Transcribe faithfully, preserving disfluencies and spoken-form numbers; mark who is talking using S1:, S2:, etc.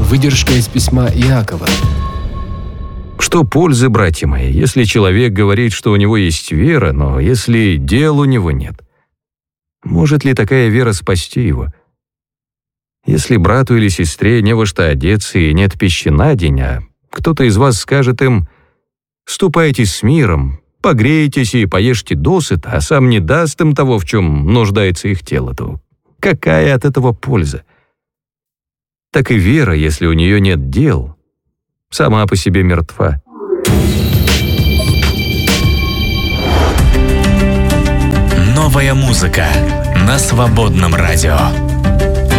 S1: Выдержка из письма Иакова.
S2: Что пользы, братья мои, если человек говорит, что у него есть вера, но если дел у него нет? Может ли такая вера спасти его? Если брату или сестре не во что одеться и нет пищи на день, а кто-то из вас скажет им: «Ступайте с миром, погрейтесь и поешьте досыта», а сам не даст им того, в чем нуждается их тело, то какая от этого польза? Так и вера, если у нее нет дел, сама по себе мертва.
S3: Новая музыка на Свободном радио.